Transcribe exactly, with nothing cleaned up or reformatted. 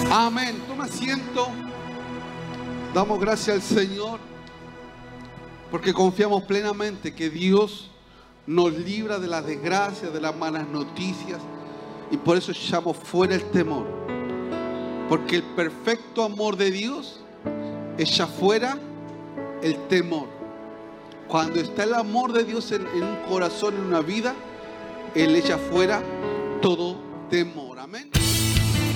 Amén. Toma asiento. Damos gracias al Señor porque confiamos plenamente que Dios nos libra de las desgracias, de las malas noticias, y por eso echamos fuera el temor, porque el perfecto amor de Dios echa fuera el temor. Cuando está el amor de Dios en, en un corazón, en una vida, Él echa fuera todo temor. Amén.